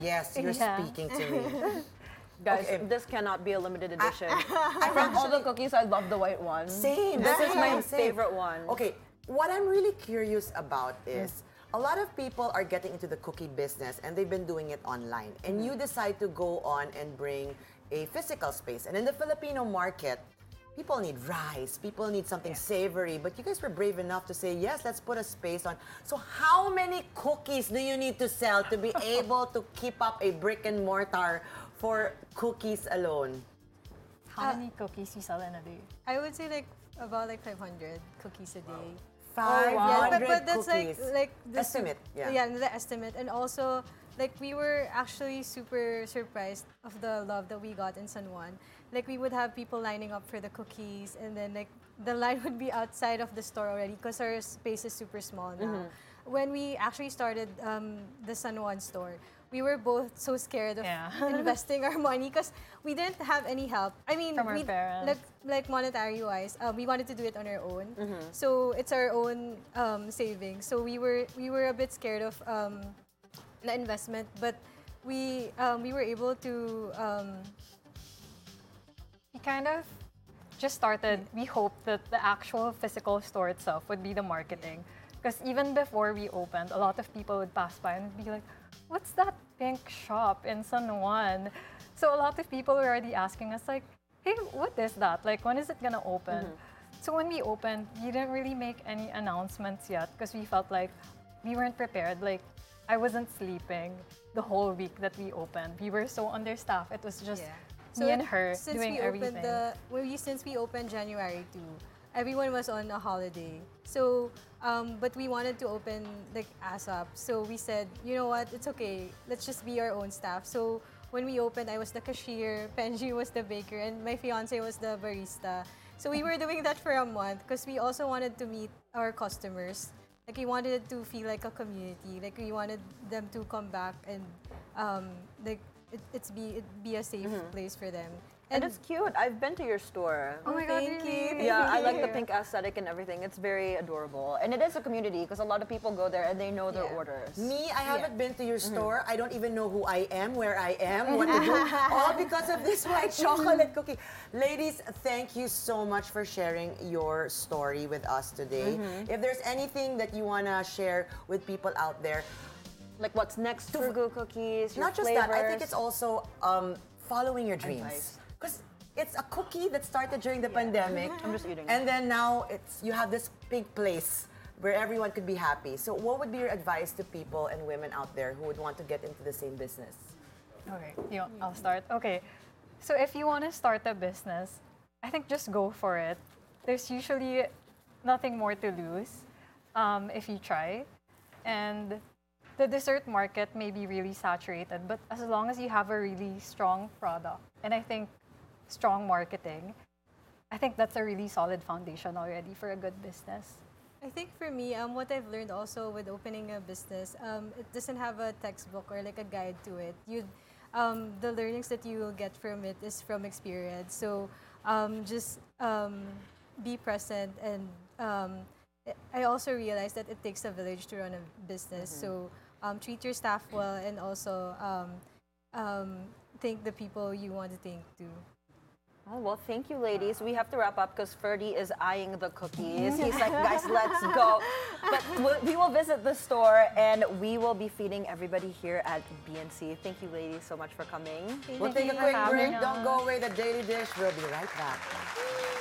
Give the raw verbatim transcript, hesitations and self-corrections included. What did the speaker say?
Yes, you're Yeah. speaking to me. Guys, Okay. this cannot be a limited edition. I'm From all the actually- cookies, I love the white one. Same. This is my same, same. favorite one. Okay, what I'm really curious about is a lot of people are getting into the cookie business and they've been doing it online. And you decide to go on and bring a physical space. And in the Filipino market, people need rice, people need something savory, but you guys were brave enough to say, yes, let's put a space on. So how many cookies do you need to sell to be able to keep up a brick and mortar for cookies alone? How many cookies you sell in a day? I would say like about like five hundred cookies a day. five Yeah, hundred but, but that's cookies. like like the Estimate, yeah. Yeah, the estimate, and also like we were actually super surprised of the love that we got in San Juan. Like we would have people lining up for the cookies, and then like the line would be outside of the store already because our space is super small now. Mm-hmm. When we actually started um, the San Juan store, we were both so scared of Yeah. investing our money because we didn't have any help. I mean, From our we parents. like like monetary wise, um, we wanted to do it on our own. So it's our own um, savings. So we were we were a bit scared of um, the investment, but we um, we were able to. Um, We kind of just started, we hoped that the actual physical store itself would be the marketing. Because even before we opened, a lot of people would pass by and be like, what's that pink shop in San Juan? So a lot of people were already asking us like, hey, what is that? Like, when is it gonna open? So when we opened, we didn't really make any announcements yet because we felt like we weren't prepared. Like, I wasn't sleeping the whole week that we opened. We were so understaffed. It was just So me and it- her since doing we everything. Opened the, well, we, since we opened January two, everyone was on a holiday. So, um, but we wanted to open like ASAP. So we said, you know what, it's okay. Let's just be our own staff. So when we opened, I was the cashier, Penji was the baker, and my fiance was the barista. So we were doing that for a month because we also wanted to meet our customers. Like we wanted it to feel like a community. Like we wanted them to come back and um, like it, it's be it be a safe place for them. And it's cute. I've been to your store. Oh my God, thank really? you. Yeah, I like the you. pink aesthetic and everything. It's very adorable. And it is a community because a lot of people go there and they know their Yeah. orders. Me, I haven't been to your Mm-hmm. store. I don't even know who I am, where I am, what to do. All because of this white chocolate cookie. Ladies, thank you so much for sharing your story with us today. Mm-hmm. If there's anything that you want to share with people out there, Like what's next for Goo Cookies, your not just that, I think flavors. it's also um, following your Advice. dreams. Because it's a cookie that started during the pandemic. I'm just eating. And then now it's you have this big place where everyone could be happy. So what would be your advice to people and women out there who would want to get into the same business? Okay, you know, I'll start. Okay, so if you want to start a business, I think just go for it. There's usually nothing more to lose um, if you try. And the dessert market may be really saturated, but as long as you have a really strong product, and I think strong marketing, I think that's a really solid foundation already for a good business. I think for me, um, what I've learned also with opening a business, um, it doesn't have a textbook or like a guide to it. You, um, the learnings that you will get from it is from experience. So um, just um, be present, and um, I also realized that it takes a village to run a business. So um, treat your staff well, and also um, um, thank the people you want to thank to. Oh, well, thank you, ladies. We have to wrap up because Ferdy is eyeing the cookies. He's like, guys, let's go. But we'll, we will visit the store and we will be feeding everybody here at B N C. Thank you, ladies, so much for coming. We'll take a quick break. Don't go away. The Daily Dish will be right back.